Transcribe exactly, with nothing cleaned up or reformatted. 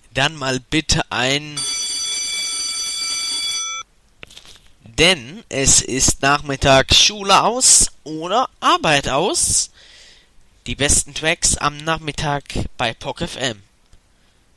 dann mal bitte ein... Denn es ist Nachmittag Schule aus oder Arbeit aus. Die besten Tracks am Nachmittag bei P O C F M.